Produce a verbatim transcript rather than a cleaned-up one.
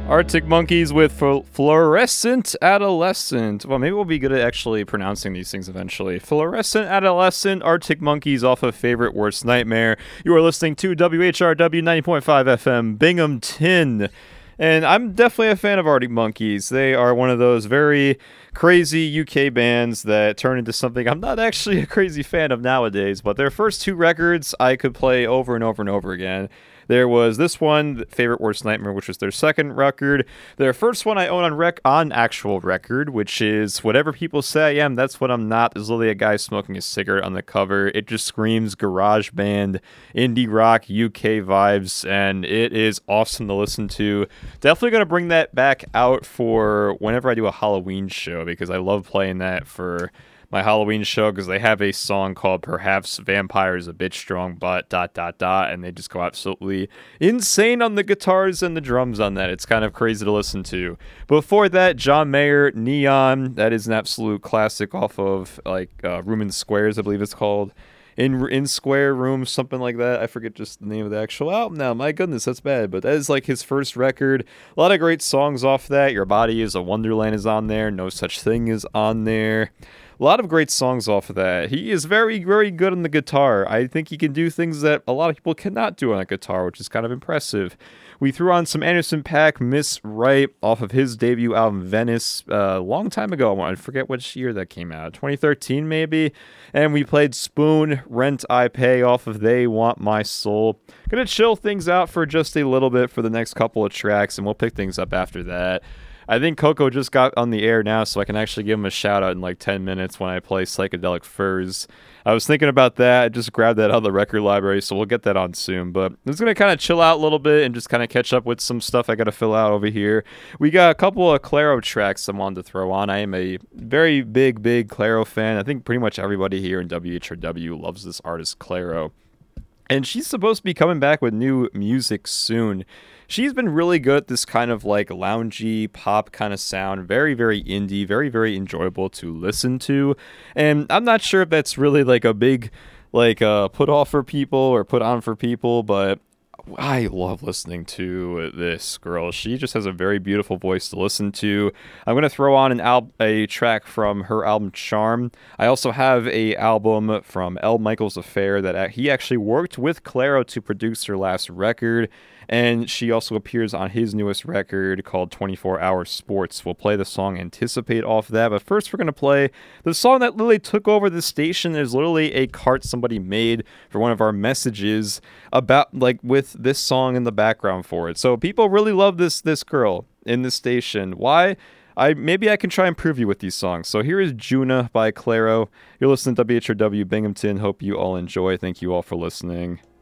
Arctic Monkeys with Fl- Fluorescent Adolescent. Well, maybe we'll be good at actually pronouncing these things eventually. Fluorescent Adolescent, Arctic Monkeys off of Favorite Worst Nightmare. You are listening to W H R W ninety point five F M, Binghamton. And I'm definitely a fan of Arctic Monkeys. They are one of those very crazy U K bands that turn into something I'm not actually a crazy fan of nowadays, but their first two records I could play over and over and over again. There was this one, Favorite Worst Nightmare, which was their second record. Their first one I own on rec on actual record, which is Whatever People Say I Am, That's What I'm Not. There's literally a guy smoking a cigarette on the cover. It just screams garage band, indie rock, U K vibes, and it is awesome to listen to. Definitely going to bring that back out for whenever I do a Halloween show, because I love playing that for my Halloween show, because they have a song called Perhaps Vampires a Bitch Strong, but dot dot dot, and they just go absolutely insane on the guitars and the drums on that. It's kind of crazy to listen to. Before that, John Mayer, Neon. That is an absolute classic off of like uh, Room in Squares, I believe it's called. In in Square Room, something like that. I forget just the name of the actual album now. My goodness, that's bad. But that is like his first record. A lot of great songs off that. Your Body is a Wonderland is on there. No Such Thing is on there. A lot of great songs off of that. He is very, very good on the guitar. I think he can do things that a lot of people cannot do on a guitar, which is kind of impressive. We threw on some Anderson .Paak, Miss Right, off of his debut album, Venice, a uh, long time ago. I forget which year that came out, twenty thirteen maybe. And we played Spoon, Rent I Pay, off of They Want My Soul. Gonna chill things out for just a little bit for the next couple of tracks, and we'll pick things up after that. I think Coco just got on the air now, so I can actually give him a shout out in like ten minutes when I play Psychedelic Furs. I was thinking about that. I just grabbed that out of the record library, so we'll get that on soon. But I'm just going to kind of chill out a little bit and just kind of catch up with some stuff I got to fill out over here. We got a couple of Clairo tracks I wanted to throw on. I am a very big, big Clairo fan. I think pretty much everybody here in W H R W loves this artist, Clairo. And she's supposed to be coming back with new music soon. She's been really good at this kind of like loungy pop kind of sound. Very, very indie, very, very enjoyable to listen to. And I'm not sure if that's really like a big like uh, put off for people or put on for people, but I love listening to this girl. She just has a very beautiful voice to listen to. I'm going to throw on an al- a track from her album Charm. I also have a album from L. Michaels Affair that he actually worked with Clairo to produce her last record. And she also appears on his newest record called twenty-four hour Sports. We'll play the song Anticipate off that. But first, we're going to play the song that literally took over the station. There's literally a cart somebody made for one of our messages about, like, with this song in the background for it. So people really love this this girl in this station. Why? I Maybe I can try and prove you with these songs. So here is Juna by Clairo. You're listening to W H R W Binghamton. Hope you all enjoy. Thank you all for listening.